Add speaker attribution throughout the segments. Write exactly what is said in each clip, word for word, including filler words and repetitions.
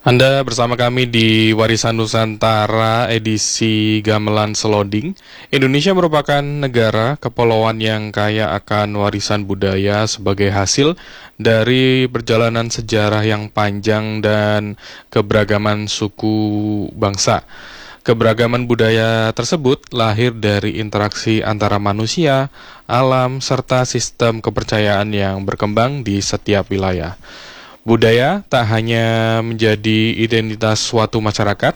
Speaker 1: Anda bersama kami di Warisan Nusantara edisi Gamelan Selonding. Indonesia merupakan negara kepulauan yang kaya akan warisan budaya sebagai hasil dari perjalanan sejarah yang panjang dan keberagaman suku bangsa. Keberagaman budaya tersebut lahir dari interaksi antara manusia, alam, serta sistem kepercayaan yang berkembang di setiap wilayah. Budaya tak hanya menjadi identitas suatu masyarakat,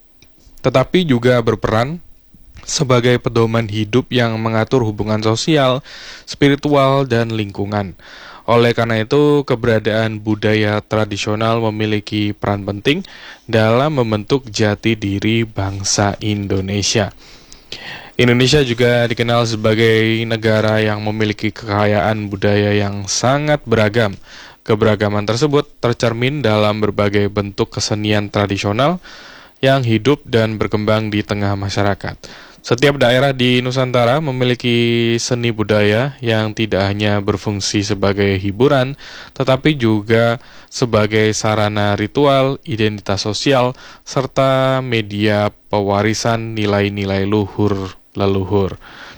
Speaker 1: tetapi juga berperan sebagai pedoman hidup yang mengatur hubungan sosial, spiritual, dan lingkungan. Oleh karena itu, keberadaan budaya tradisional memiliki peran penting dalam membentuk jati diri bangsa Indonesia. Indonesia juga dikenal sebagai negara yang memiliki kekayaan budaya yang sangat beragam. Keberagaman tersebut tercermin dalam berbagai bentuk kesenian tradisional yang hidup dan berkembang di tengah masyarakat. Setiap daerah di Nusantara memiliki seni budaya yang tidak hanya berfungsi sebagai hiburan, tetapi juga sebagai sarana ritual, identitas sosial, serta media pewarisan nilai-nilai luhur leluhur.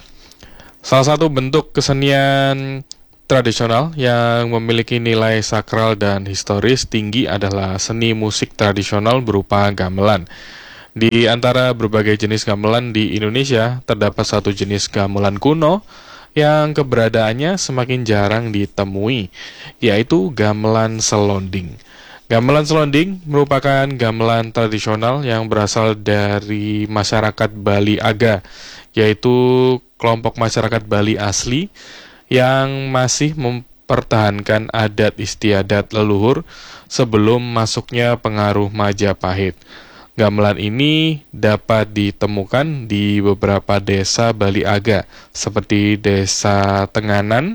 Speaker 1: Salah satu bentuk kesenian tradisional yang memiliki nilai sakral dan historis tinggi adalah seni musik tradisional berupa gamelan. Di antara berbagai jenis gamelan di Indonesia, terdapat satu jenis gamelan kuno yang keberadaannya semakin jarang ditemui, yaitu gamelan selonding. Gamelan selonding merupakan gamelan tradisional yang berasal dari masyarakat Bali Aga, yaitu kelompok masyarakat Bali asli yang masih mempertahankan adat istiadat leluhur sebelum masuknya pengaruh Majapahit. Gamelan ini dapat ditemukan di beberapa desa Bali Aga, seperti Desa Tenganan,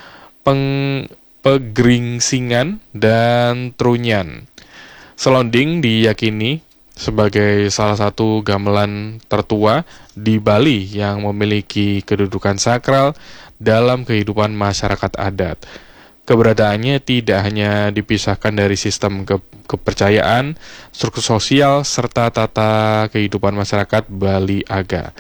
Speaker 1: Peng, Pegringsingan, dan Trunyan. Selonding diyakini sebagai salah satu gamelan tertua di Bali yang memiliki kedudukan sakral dalam kehidupan masyarakat adat. Keberadaannya tidak hanya dipisahkan dari sistem ke- kepercayaan, struktur sosial, serta tata kehidupan masyarakat Bali Aga.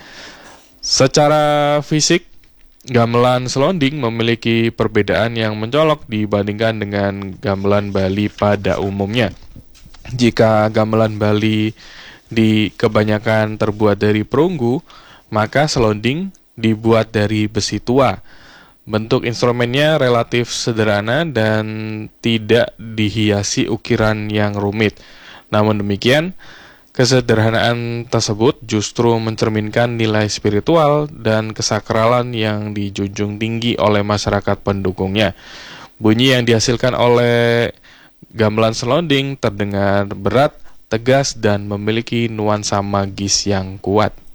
Speaker 1: Secara fisik, gamelan selonding memiliki perbedaan yang mencolok dibandingkan dengan gamelan Bali pada umumnya. Jika gamelan Bali di kebanyakan terbuat dari perunggu, maka selonding dibuat dari besi tua. Bentuk instrumennya relatif sederhana dan tidak dihiasi ukiran yang rumit. Namun demikian, kesederhanaan tersebut justru mencerminkan nilai spiritual dan kesakralan yang dijunjung tinggi oleh masyarakat pendukungnya. Bunyi yang dihasilkan oleh gamelan selonding terdengar berat, tegas, dan memiliki nuansa magis yang kuat.